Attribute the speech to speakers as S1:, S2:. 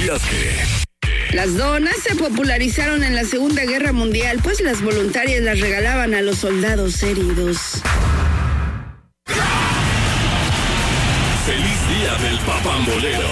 S1: ¿Sabías que?
S2: Las donas se popularizaron en la Segunda Guerra Mundial, pues las voluntarias las regalaban a los soldados heridos.
S1: ¡Feliz Día del Papambolero!